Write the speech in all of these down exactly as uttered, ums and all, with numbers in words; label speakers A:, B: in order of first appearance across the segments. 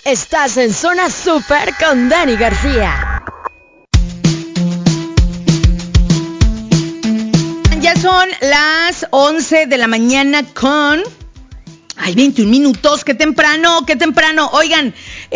A: Estás en Zona Super con Dani García.
B: Ya son las once de la mañana con... Ay, veintiún minutos, qué temprano, qué temprano. Oigan,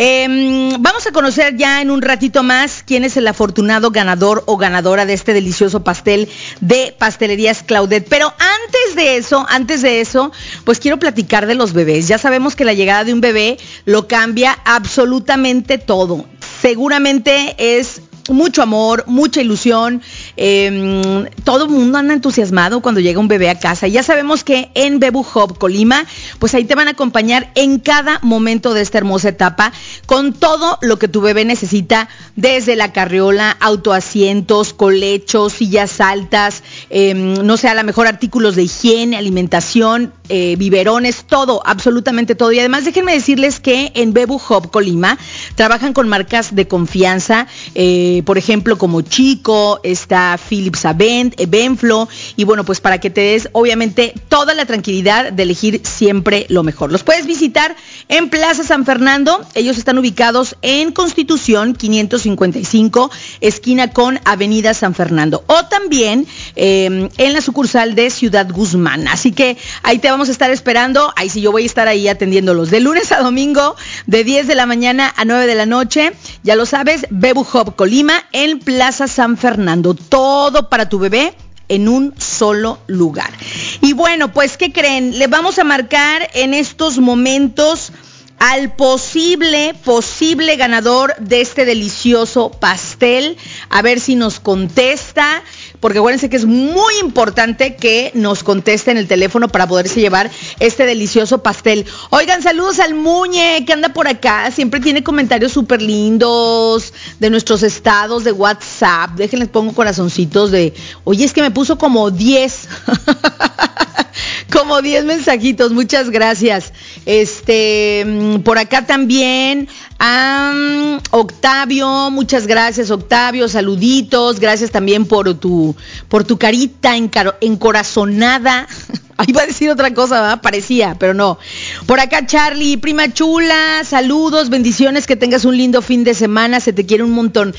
B: eh, vamos a conocer ya en un ratito más quién es el afortunado ganador o ganadora de este delicioso pastel de Pastelerías Claudette. Pero antes de eso, antes de eso, pues quiero platicar de los bebés. Ya sabemos que la llegada de un bebé lo cambia absolutamente todo. Seguramente es mucho amor, mucha ilusión, eh, todo el mundo anda entusiasmado cuando llega un bebé a casa. Ya sabemos que en Bebu Hub Colima, pues ahí te van a acompañar en cada momento de esta hermosa etapa con todo lo que tu bebé necesita, desde la carriola, autoasientos, colechos, sillas altas, eh, no sé, a lo mejor artículos de higiene, alimentación, eh, biberones, todo, absolutamente todo. Y además déjenme decirles que en Bebu Hub Colima trabajan con marcas de confianza, eh, por ejemplo, como Chico, está Philips Avent, Benflo, y bueno, pues para que te des, obviamente, toda la tranquilidad de elegir siempre lo mejor. Los puedes visitar en Plaza San Fernando. Ellos están ubicados en Constitución quinientos cincuenta y cinco, esquina con Avenida San Fernando, o también eh, en la sucursal de Ciudad Guzmán. Así que ahí te vamos a estar esperando. Ahí sí, yo voy a estar ahí atendiéndolos de lunes a domingo, de diez de la mañana a nueve de la noche. Ya lo sabes, Bebu Hub Colima, en Plaza San Fernando. Todo para tu bebé en un solo lugar. Y bueno, pues, ¿qué creen? Le vamos a marcar en estos momentos al posible, posible ganador de este delicioso pastel. A ver si nos contesta, porque acuérdense que es muy importante que nos conteste en el teléfono para poderse llevar este delicioso pastel. Oigan, saludos al Muñe, que anda por acá, siempre tiene comentarios súper lindos de nuestros estados de WhatsApp. Déjenles pongo corazoncitos de, oye, es que me puso como diez. Como diez mensajitos, muchas gracias. Este, por acá también, um, Octavio, muchas gracias, Octavio, saluditos, gracias también por tu, por tu carita encaro, encorazonada. Ahí iba a decir otra cosa, ¿verdad? Parecía, pero no. Por acá, Charlie, prima chula, saludos, bendiciones, que tengas un lindo fin de semana, se te quiere un montón.